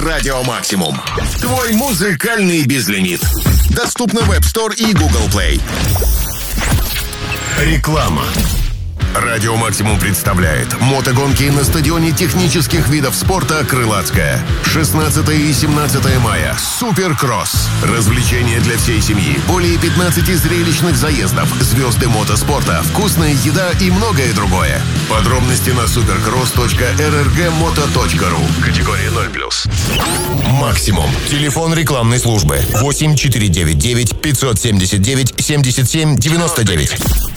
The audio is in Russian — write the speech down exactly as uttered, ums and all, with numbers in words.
Радио Максимум. Твой музыкальный безлимит. Доступно в App Store и Google Play. Реклама. Радио Максимум представляет мотогонки на стадионе технических видов спорта «Крылатская». шестнадцатого и семнадцатого мая. Суперкросс. Развлечения для всей семьи. Более пятнадцати зрелищных заездов. Звезды мотоспорта. Вкусная еда и многое другое. Подробности на суперкросс точка эр эр гэ мото точка ру. Категория ноль плюс. Максимум. Телефон рекламной службы. восемь четыре девять девять пятьсот семьдесят девять семьдесят семь девяносто девять.